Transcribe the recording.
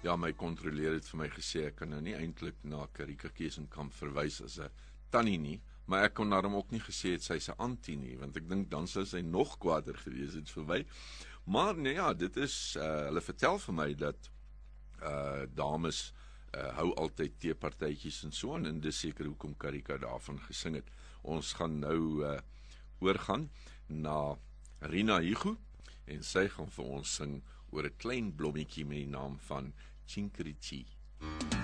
Ja, my kontroleer het vir my gesê, ek kan nou nie eintlik na Karika Kesenkamp verwys as 'n tannie nie, maar ek kon daarom ook nie gesê het sy's 'n antie nie, want ek dink dan sou sy nog kwaader gewees het vir my. Maar nee ja, dit is, hulle vertel vir my dat dames hou altyd teepartytjies en so aan, en dis seker hoekom Karika daarvan gesing het. Ons gaan nou oorgaan na Rina Hugo, en sy gaan vir ons sing oor 'n klein blommetjie met die naam van Chinquirichi.